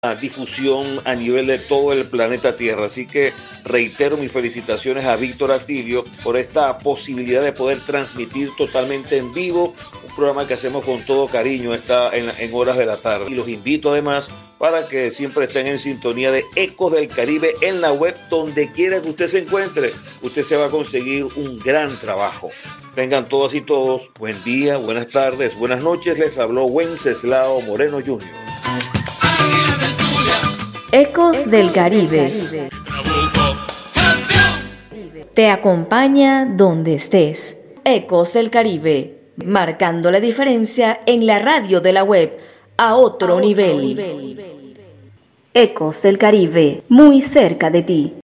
difusión a nivel de todo el planeta Tierra. Así que reitero mis felicitaciones a Víctor Atilio por esta posibilidad de poder transmitir totalmente en vivo un programa que hacemos con todo cariño en horas de la tarde. Y los invito además para que siempre estén en sintonía de Ecos del Caribe en la web, donde quiera que usted se encuentre. Usted se va a conseguir un gran trabajo. Vengan todas y todos, buen día, buenas tardes, buenas noches. Les habló Wenceslao Moreno Jr. Ecos del Caribe. Te acompaña donde estés. Ecos del Caribe, marcando la diferencia en la radio de la web a otro nivel. Ecos del Caribe, muy cerca de ti.